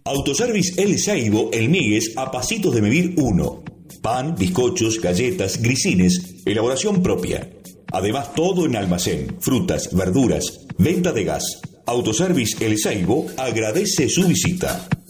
Autoservice El Seibo, El Migues, a pasitos de medir 1. Pan, bizcochos, galletas, grisines, elaboración propia. Además, todo en almacén, frutas, verduras, venta de gas. Autoservice El Seibo agradece su visita.